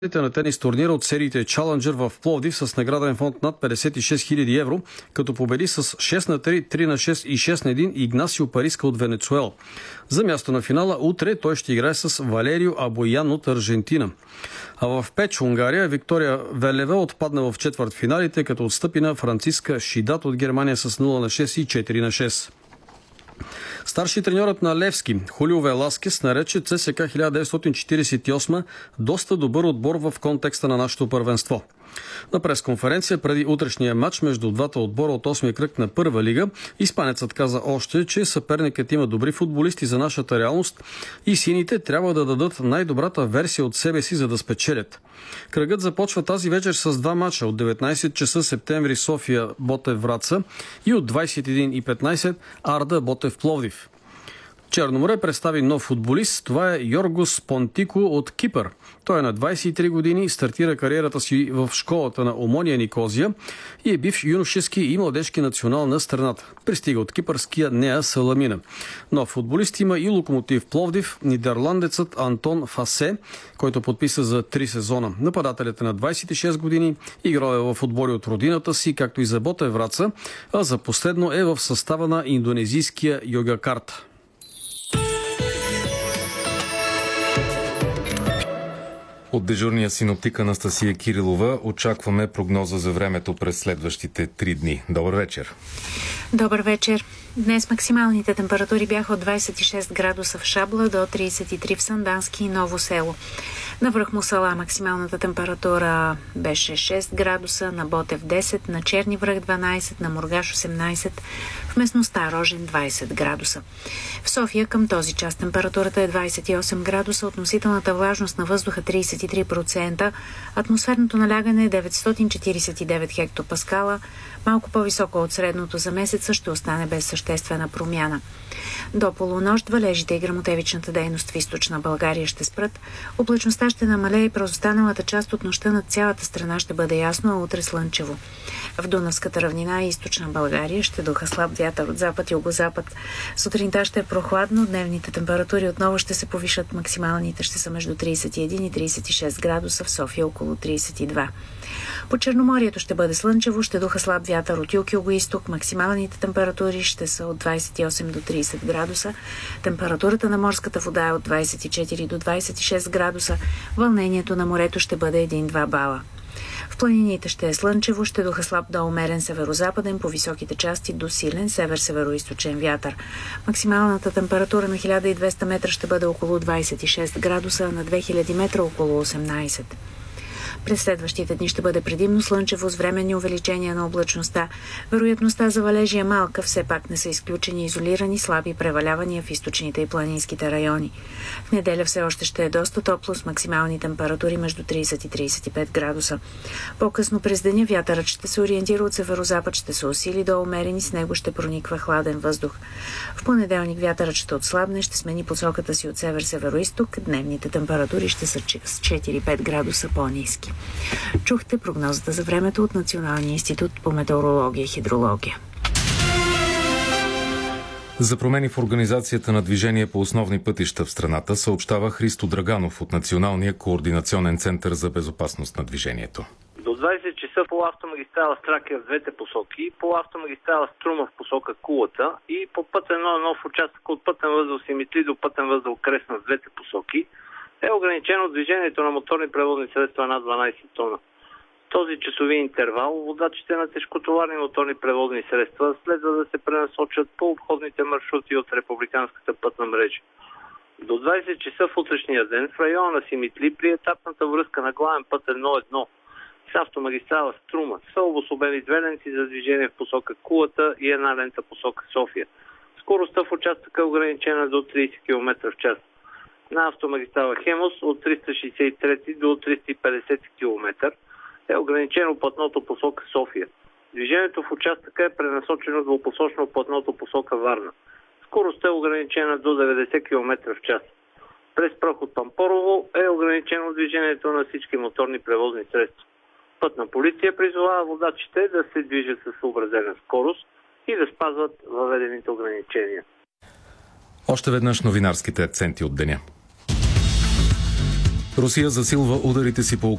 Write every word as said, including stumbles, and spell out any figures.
на тенис турнира от сериите Challenger в Пловдив с награден фонд над петдесет и шест хиляди евро, като победи с шест на три, три на шест и шест на едно Игнасио Париска от Венецуела. За място на финала утре той ще играе с Валерио Абоян от Аржентина. А в Печ, Унгария, Виктория Велева отпадна в четвъртфиналите, като отстъпи на Франциска Шидат от Германия с нула на шест и четири на шест. Старши треньорът на Левски, Хулио Веласкес, нарече ЦСКА хиляда деветстотин четиридесет и осма доста добър отбор в контекста на нашето първенство. На пресконференция преди утрешния матч между двата отбора от осмия кръг на първа лига, испанецът каза още, че съперникът има добри футболисти за нашата реалност и сините трябва да дадат най-добрата версия от себе си, за да спечелят. Кръгът започва тази вечер с два матча от деветнайсет часа Септември София Ботев Враца и от двайсет и една и петнайсет Арда Ботев Пловдив. Черно море представи нов футболист. Това е Йоргос Понтико от Кипър. Той е на двайсет и три години, стартира кариерата си в школата на Омония Никозия и е бивш юношески и младежки национал на страната. Пристига от кипърския Неа Саламина. Нов футболист има и Локомотив Пловдив, нидерландецът Антон Фасе, който подписа за три сезона. Нападателят е на двайсет и шест години, играл е в отбори от родината си, както и за Ботев Враца, а за последно е в състава на индонезийския Йогакарта. От дежурния синоптик Анастасия Кирилова очакваме прогноза за времето през следващите три дни. Добър вечер! Добър вечер! Днес максималните температури бяха от двайсет и шест градуса в Шабла до трийсет и три в Сандански и Ново село. На връх Мусала максималната температура беше шест градуса, на Ботев десет, на Черни връх дванайсет, на Мургаш осемнайсет, в местността Рожен двайсет градуса. В София към този час температурата е двайсет и осем градуса, относителната влажност на въздуха трийсет и три процента, атмосферното налягане е деветстотин четирийсет и девет хектопаскала, малко по-високо от средното за месеца, ще остане без съществена промяна. До полунощ валежите и гръмотевичната дейност в източна България ще спрат, облачността ще намалее и през останалата част от нощта над цялата страна ще бъде ясно, а утре слънчево. В Дунавската равнина и източна България ще духа слаб вятър от запад и югозапад. Сутринта ще е прохладно, дневните температури отново ще се повишат, максималните ще са между трийсет и един и трийсет и шест градуса, в София около трийсет и два. По Черноморието ще бъде слънчево, ще духа слаб вятър от юг и югоизток, максималните температури ще са от двайсет и осем до трийсет градуса, температурата на морската вода е от двайсет и четири до двайсет и шест градуса, вълнението на морето ще бъде един-два бала. В планините ще е слънчево, ще духа слаб до умерен северозападен, по високите части до силен север-североизточен вятър. Максималната температура на хиляда и двеста метра ще бъде около двайсет и шест градуса, а на две хиляди метра около осемнайсет. През следващите дни ще бъде предимно слънчево с временни увеличения на облачността. Вероятността за валежи е малка, все пак не са изключени изолирани слаби превалявания в източните и планинските райони. В неделя все още ще е доста топло с максимални температури между трийсет и трийсет и пет градуса. По-късно през деня вятърът ще се ориентира от северозапад, ще се усили до умерен и с него ще прониква хладен въздух. В понеделник вятърът ще отслабне, ще смени посоката си от север-североизток, дневните температури ще са с четири-пет градуса по-ниски. Чухте прогнозата за времето от Националния институт по метеорология и хидрология. За промени в организацията на движение по основни пътища в страната съобщава Христо Драганов от Националния координационен център за безопасност на движението. До двайсет часа по автомагистрала Тракия в двете посоки, по автомагистрала Струма в посока Кулата и по път едно нов участък от пътен възел Симитли до пътен възел Кресна в двете посоки е ограничено движението на моторни превозни средства над дванайсет тона. В този часови интервал водачите на тежкотоварни моторни превозни средства следва да се пренасочат по обходните маршрути от републиканската пътна мрежа. До двайсет часа в утрешния ден в района на Симитли при етапната връзка на главен път едно едно с автомагистрала Струма са обособени две ленти за движение в посока Кулата и една лента посока София. Скоростта в участъка е ограничена до трийсет километра в час. На автомагистрала Хемус от триста шейсет и три до триста и петдесет километра е ограничено платното посока София. Движението в участъка е пренасочено двупосочно платното посока Варна. Скоростта е ограничена до деветдесет километра в час. През проход Пампорово е ограничено движението на всички моторни превозни средства. Пътна полиция призовава водачите да се движат със съобразена скорост и да спазват въведените ограничения. Още веднъж новинарските акценти от деня. Русия засилва ударите си по